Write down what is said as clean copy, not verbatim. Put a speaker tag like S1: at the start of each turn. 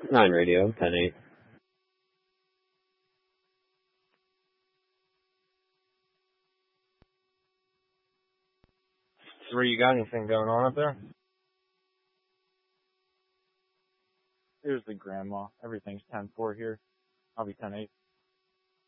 S1: 9 radio, 10-8.
S2: So, you got anything going on up there?
S3: Here's the grandma. Everything's 10-4 here. I'll be 10-8.